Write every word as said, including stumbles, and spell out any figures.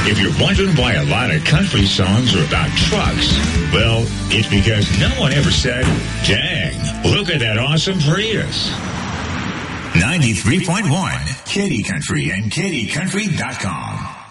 If you're wondering why a lot of country songs are about trucks, well, it's because no one ever said, dang, look at that awesome Prius. ninety-three point one, Katy Country and Katy Country dot com.